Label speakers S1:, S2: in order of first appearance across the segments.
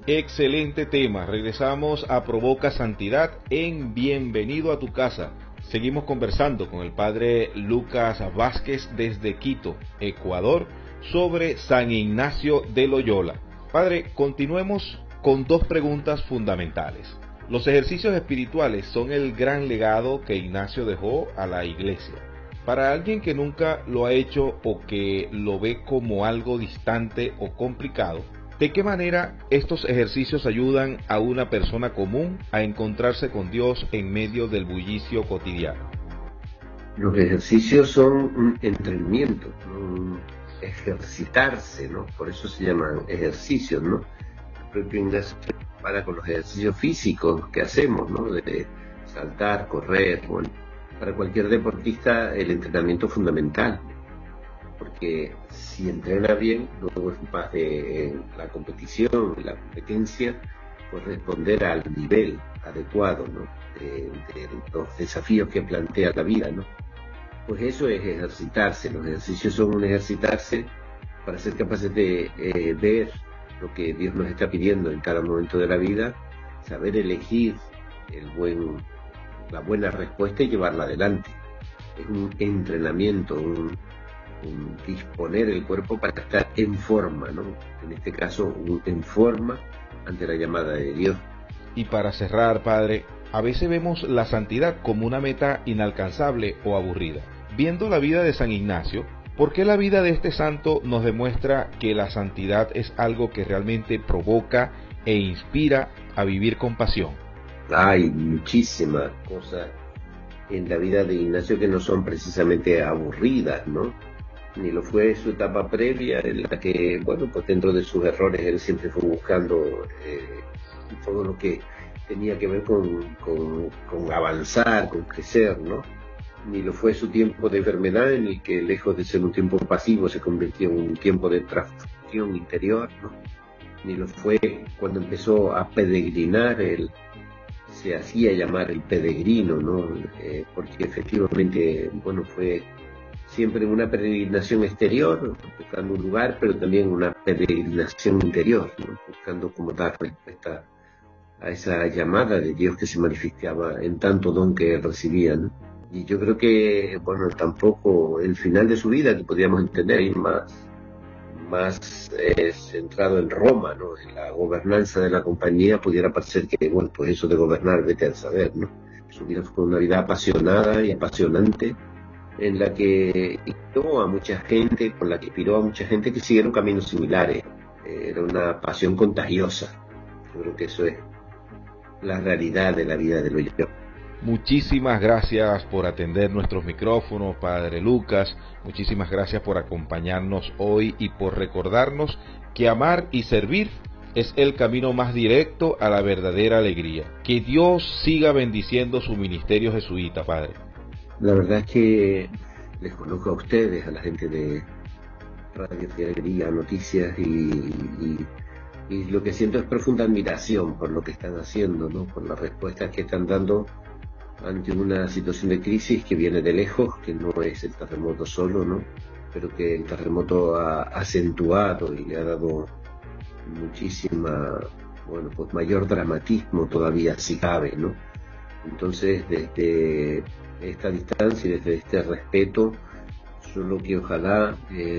S1: Excelente tema. Regresamos a Provoca Santidad en Bienvenido a tu casa. Seguimos conversando con el padre Lucas Vázquez desde Quito, Ecuador, sobre San Ignacio de Loyola. Padre, continuemos con dos preguntas fundamentales. Los ejercicios espirituales son el gran legado que Ignacio dejó a la iglesia. Para alguien que nunca lo ha hecho o que lo ve como algo distante o complicado, ¿de qué manera estos ejercicios ayudan a una persona común a encontrarse con Dios en medio del bullicio cotidiano?
S2: Los ejercicios son un entrenamiento, un ejercitarse, ¿no? Por eso se llaman ejercicios, ¿no? El propio Ignacio para con los ejercicios físicos que hacemos, ¿no? De saltar, correr, bueno. Para cualquier deportista el entrenamiento es fundamental, porque si entrena bien, luego es capaz de la competición, la competencia, pues responder al nivel adecuado, ¿no? de los desafíos que plantea la vida, ¿no? Pues eso es ejercitarse. Los ejercicios son un ejercitarse para ser capaces de ver lo que Dios nos está pidiendo en cada momento de la vida, saber elegir la buena respuesta y llevarla adelante. Es un entrenamiento, un disponer el cuerpo para estar en forma, ¿no? En este caso, en forma ante la llamada de Dios.
S1: Y para cerrar, padre, a veces vemos la santidad como una meta inalcanzable o aburrida. Viendo la vida de San Ignacio, ¿por qué la vida de este santo nos demuestra que la santidad es algo que realmente provoca e inspira a vivir con pasión?
S2: Hay muchísimas cosas en la vida de Ignacio que no son precisamente aburridas, ¿no? Ni lo fue su etapa previa, en la que, bueno, pues dentro de sus errores él siempre fue buscando todo lo que tenía que ver con avanzar, con crecer, ¿no? Ni lo fue su tiempo de enfermedad, en el que lejos de ser un tiempo pasivo se convirtió en un tiempo de transformación interior, ¿no? Ni lo fue cuando empezó a peregrinar, él se hacía llamar el peregrino, ¿no? Porque efectivamente, bueno, fue siempre una peregrinación exterior, buscando un lugar, pero también una peregrinación interior, ¿no? Buscando cómo dar respuesta a esa llamada de Dios que se manifestaba en tanto don que él recibía, ¿no? Y yo creo que, bueno, tampoco el final de su vida, que podríamos entender ahí más centrado en Roma, ¿no? En la gobernanza de la compañía, pudiera parecer que, bueno, pues eso de gobernar, vete a saber, ¿no? Su vida fue una vida apasionada y apasionante, en la que inspiró a mucha gente, con la que inspiró a mucha gente que siguieron caminos similares. Era una pasión contagiosa. Yo creo que eso es la realidad de la vida de Loyola.
S1: Muchísimas gracias por atender nuestros micrófonos, padre Lucas. Muchísimas gracias por acompañarnos hoy y por recordarnos que amar y servir es el camino más directo a la verdadera alegría. Que Dios siga bendiciendo su ministerio jesuita, padre.
S2: La verdad es que les conozco a ustedes, a la gente de Radio de Alegría, Noticias, y lo que siento es profunda admiración por lo que están haciendo, ¿no? Por las respuestas que están dando ante una situación de crisis que viene de lejos, que no es el terremoto solo, ¿no? Pero que el terremoto ha acentuado y le ha dado muchísima, bueno, pues mayor dramatismo todavía, si cabe, ¿no? Entonces, desde esta distancia y desde este respeto, solo que ojalá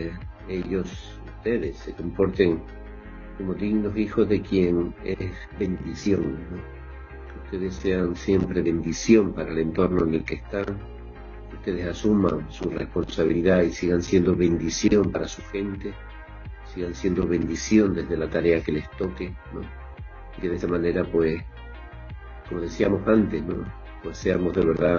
S2: ustedes, se comporten como dignos hijos de quien es bendición, ¿no? Que ustedes sean siempre bendición para el entorno en el que están, que ustedes asuman su responsabilidad y sigan siendo bendición para su gente, sigan siendo bendición desde la tarea que les toque, ¿no? Y que de esta manera, pues, como decíamos antes, ¿no? Pues seamos de verdad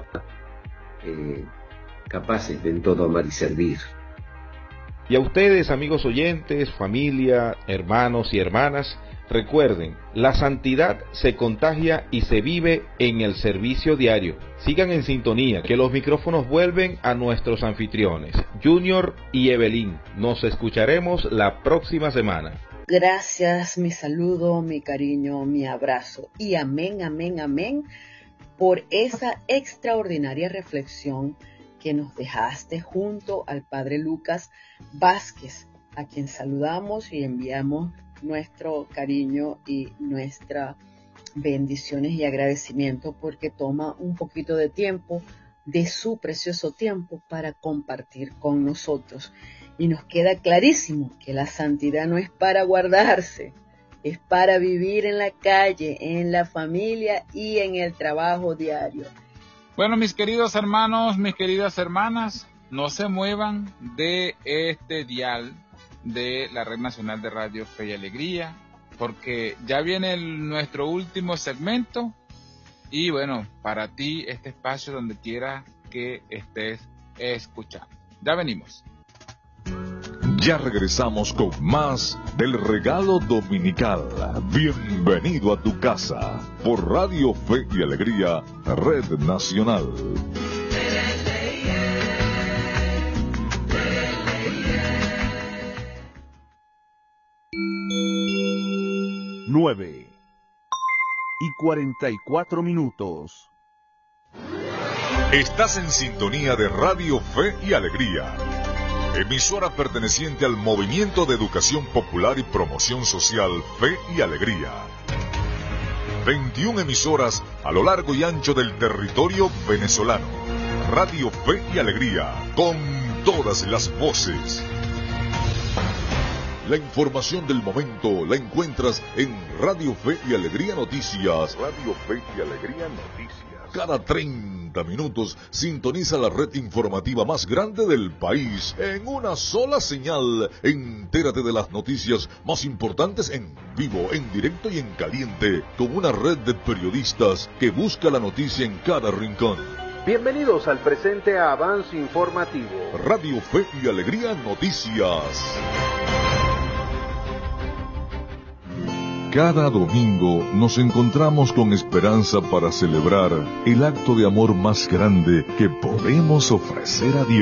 S2: capaces de en todo amar y servir.
S1: Y a ustedes, amigos oyentes, familia, hermanos y hermanas, recuerden, la santidad se contagia y se vive en el servicio diario. Sigan en sintonía, que los micrófonos vuelven a nuestros anfitriones, Junior y Evelyn. Nos escucharemos la próxima semana.
S3: Gracias, mi saludo, mi cariño, mi abrazo y amén, amén, amén por esa extraordinaria reflexión que nos dejaste junto al Padre Lucas Vázquez, a quien saludamos y enviamos nuestro cariño y nuestras bendiciones y agradecimiento porque toma un poquito de tiempo, de su precioso tiempo, para compartir con nosotros. Y nos queda clarísimo que la santidad no es para guardarse, es para vivir en la calle, en la familia y en el trabajo diario.
S4: Bueno, mis queridos hermanos, mis queridas hermanas, no se muevan de este dial de la Red Nacional de Radio Fe y Alegría, porque ya viene nuestro último segmento y bueno, para ti este espacio donde quiera que estés escuchando. Ya venimos.
S5: Ya regresamos con más del regalo dominical. Bienvenido a tu casa por Radio Fe y Alegría, Red Nacional.
S6: 9:44.
S5: Estás en sintonía de Radio Fe y Alegría, emisora perteneciente al Movimiento de Educación Popular y Promoción Social Fe y Alegría. 21 emisoras a lo largo y ancho del territorio venezolano. Radio Fe y Alegría, con todas las voces. La información del momento la encuentras en Radio Fe y Alegría Noticias. Radio Fe y Alegría Noticias. Cada 30 minutos sintoniza la red informativa más grande del país en una sola señal. Entérate de las noticias más importantes en vivo, en directo y en caliente, con una red de periodistas que busca la noticia en cada rincón.
S7: Bienvenidos al presente avance informativo.
S5: Radio Fe y Alegría Noticias. Cada domingo nos encontramos con esperanza para celebrar el acto de amor más grande que podemos ofrecer a Dios.